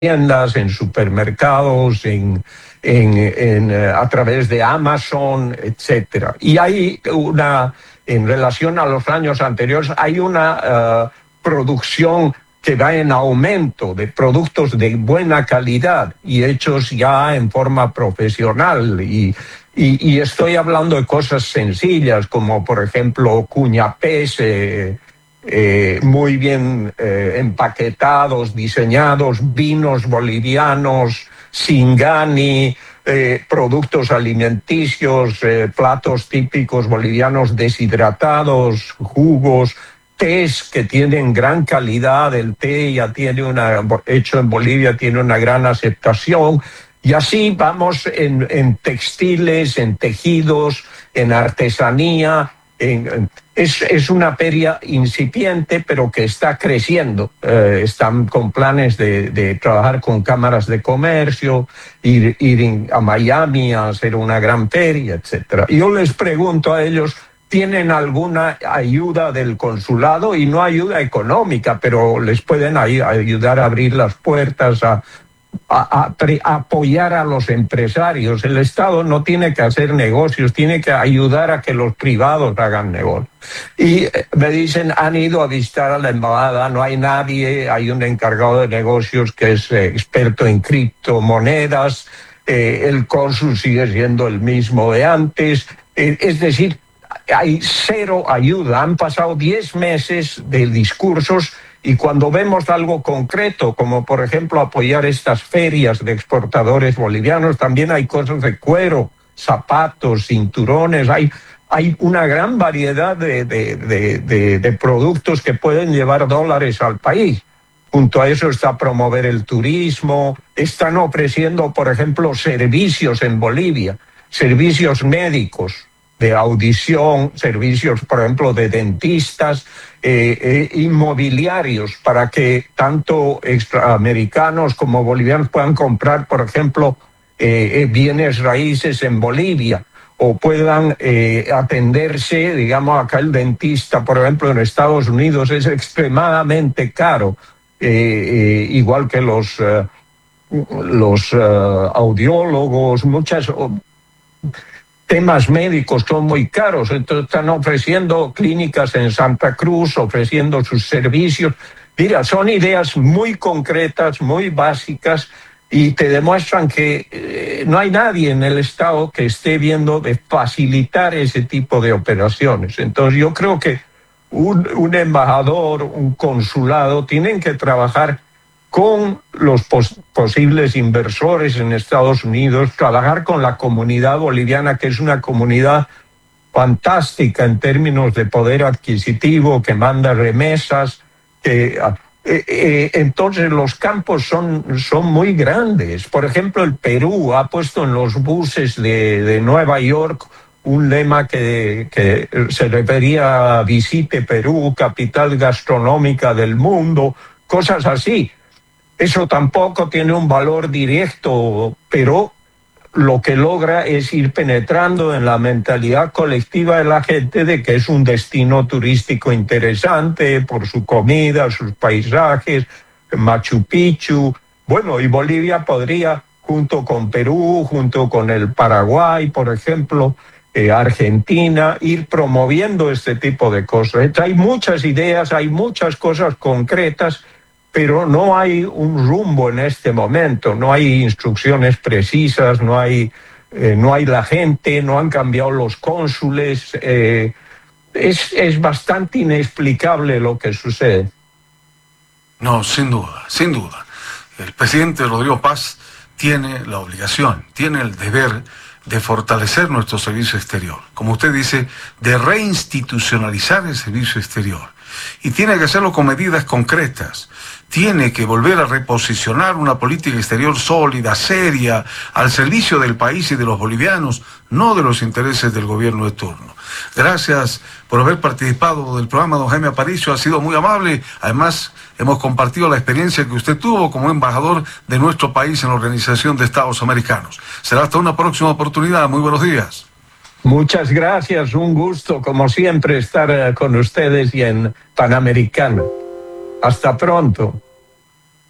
tiendas, en supermercados, a través de Amazon, etcétera. Y hay en relación a los años anteriores, hay una producción que va en aumento de productos de buena calidad y hechos ya en forma profesional. Y estoy hablando de cosas sencillas, como por ejemplo cuñapés, muy bien empaquetados, diseñados, vinos bolivianos, Singani, productos alimenticios, platos típicos bolivianos deshidratados, jugos, tés que tienen gran calidad. El té ya tiene hecho en Bolivia, tiene una gran aceptación. Y así vamos en textiles, en tejidos, en artesanía. Es una feria incipiente, pero que está creciendo. Están con planes de trabajar con cámaras de comercio, ir a Miami a hacer una gran feria, etcétera. Yo les pregunto a ellos, ¿tienen alguna ayuda del consulado? Y no ayuda económica, pero les pueden ayudar a abrir las puertas, a apoyar a los empresarios. El Estado no tiene que hacer negocios, tiene que ayudar a que los privados hagan negocios. Y me dicen, han ido a visitar a la embajada, no hay nadie, hay un encargado de negocios que es experto en criptomonedas, el cónsul sigue siendo el mismo de antes, es decir, hay cero ayuda. Han pasado 10 meses de discursos. Y cuando vemos algo concreto, como por ejemplo apoyar estas ferias de exportadores bolivianos, también hay cosas de cuero, zapatos, cinturones, hay una gran variedad de productos que pueden llevar dólares al país. Junto a eso está promover el turismo. Están ofreciendo, por ejemplo, servicios en Bolivia, servicios médicos, de audición, servicios, por ejemplo, de dentistas, inmobiliarios, para que tanto extraamericanos como bolivianos puedan comprar, por ejemplo, bienes raíces en Bolivia, o puedan atenderse, digamos, acá el dentista, por ejemplo, en Estados Unidos es extremadamente caro, igual que los audiólogos, temas médicos son muy caros. Entonces están ofreciendo clínicas en Santa Cruz, ofreciendo sus servicios. Mira, son ideas muy concretas, muy básicas, y te demuestran que no hay nadie en el Estado que esté viendo de facilitar ese tipo de operaciones. Entonces yo creo que un embajador, un consulado, tienen que trabajar con los posibles inversores en Estados Unidos, trabajar con la comunidad boliviana, que es una comunidad fantástica en términos de poder adquisitivo, que manda remesas. Entonces los campos son muy grandes. Por ejemplo, el Perú ha puesto en los buses de Nueva York un lema que se refería a Visite Perú, capital gastronómica del mundo, cosas así. Eso tampoco tiene un valor directo, pero lo que logra es ir penetrando en la mentalidad colectiva de la gente de que es un destino turístico interesante por su comida, sus paisajes, Machu Picchu. Bueno, y Bolivia podría, junto con Perú, junto con el Paraguay, por ejemplo, Argentina, ir promoviendo este tipo de cosas. Hay muchas ideas, hay muchas cosas concretas, pero no hay un rumbo en este momento, no hay instrucciones precisas, no hay la gente, no han cambiado los cónsules. Es bastante inexplicable lo que sucede. No, sin duda, sin duda. El presidente Rodrigo Paz tiene la obligación, tiene el deber de fortalecer nuestro servicio exterior. Como usted dice, de reinstitucionalizar el servicio exterior. Y tiene que hacerlo con medidas concretas. Tiene que volver a reposicionar una política exterior sólida, seria, al servicio del país y de los bolivianos, no de los intereses del gobierno de turno. Gracias por haber participado del programa, don Jaime Aparicio, ha sido muy amable. Además, hemos compartido la experiencia que usted tuvo como embajador de nuestro país en la Organización de Estados Americanos. Será hasta una próxima oportunidad. Muy buenos días. Muchas gracias, un gusto, como siempre, estar con ustedes y en Panamericana. Hasta pronto.